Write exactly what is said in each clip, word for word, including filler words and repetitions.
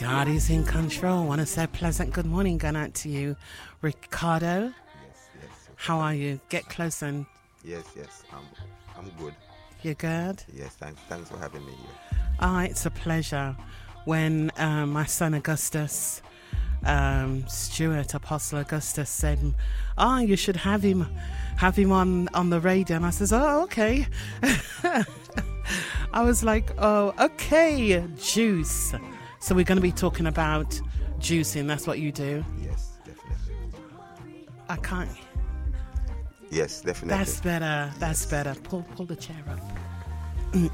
God is in control. I want to say pleasant good morning going out to you, Ricardo. Yes, yes. How are you? Get close and Yes, yes. I'm, I'm good. you're good? Yes, thanks, thanks for having me here. Ah, it's a pleasure. When um, my son Augustus, um, Stuart Apostle Augustus said, "Ah, oh, you should have him, have him on on the radio," and I says, "Oh, okay." I was like, "Oh, okay, juice." So we're going to be talking about juicing. That's what you do. Yes, definitely. I can't. Yes, definitely. That's better. That's Yes. better. Pull, pull the chair up. Mm.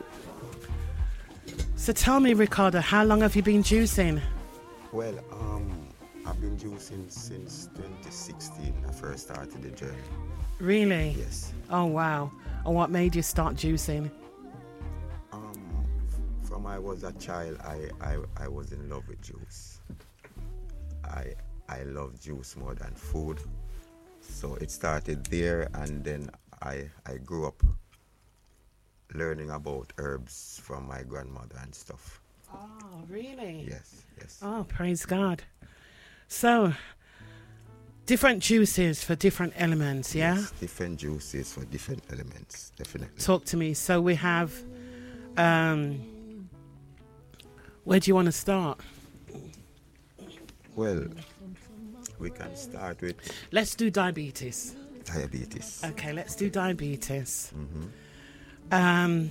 So tell me, Ricardo, how long have you been juicing? Well, um, I've been juicing since twenty sixteen. I first started the journey. Really? Yes. Oh, wow. And what made you start juicing? Um, from I was a child, I, I, I was in love with juice. I, I love juice more than food. So it started there, and then I, I grew up learning about herbs from my grandmother and stuff. Oh, really? Yes, yes. Oh, praise God. So, different juices for different elements, yeah? Yes, different juices for different elements, definitely. Talk to me. So we have, um, where do you want to start? Well, we can start with Let's do diabetes. diabetes. Okay, let's do diabetes. hmm Um,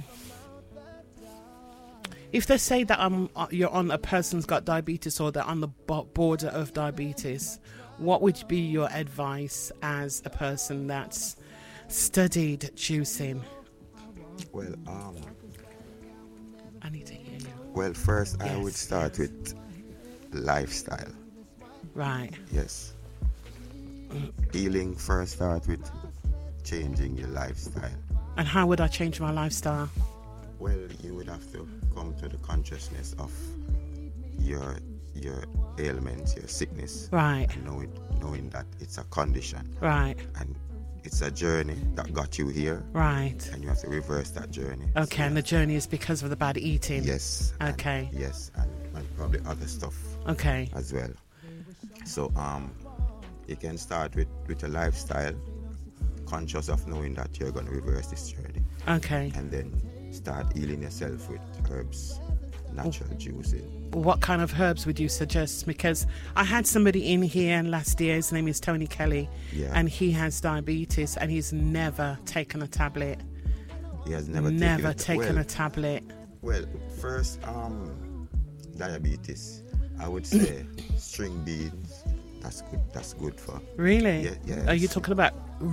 if they say that I'm, uh, you're on a person's got diabetes or they're on the bo- border of diabetes, what would be your advice as a person that's studied juicing? Well, um, I need to hear you. well, first I Yes, would start yes. with lifestyle. Right. Yes. Healing first start with changing your lifestyle. And how would I change my lifestyle? Well, you would have to come to the consciousness of your your ailments, your sickness, Right. and know it, knowing that it's a condition Right. and it's a journey that got you here, Right. and you have to reverse that journey. Okay, So and the journey is because of the bad eating. yes. and- Okay. yes, and, and probably other stuff Okay. as well. So um, you can start with with a lifestyle, conscious of knowing that you're going to reverse this journey, Okay. and then start healing yourself with herbs, natural juicing. What kind of herbs would you suggest? Because I had somebody in here last year, his name is Tony Kelly, Yeah. and he has diabetes and he's never taken a tablet. He has never Never taken, taken well, a tablet. well, first, um, diabetes. I would say string beans. That's good. That's good for. Really? Yeah, yeah. Are you talking about